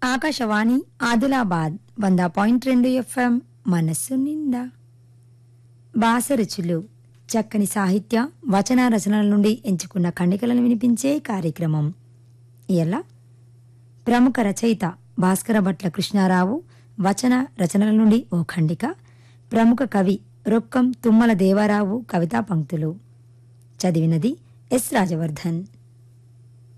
Akashvani Adilabad 100.2 FM మనస్సు నిండా బాసరుచులు చక్కని సాహిత్య వచన రచనల నుండి ఎంచుకున్న ఖండికలను వినిపించే కార్యక్రమం. ఇలా ప్రముఖ రచయిత భాస్కర భట్ల కృష్ణారావు వచన రచనల నుండి ఓ ఖండిక, ప్రముఖ కవి రొక్కం తుమ్మల దేవరావు కవితా పంక్తులు. చదివినది ఎస్ రాజవర్ధన్.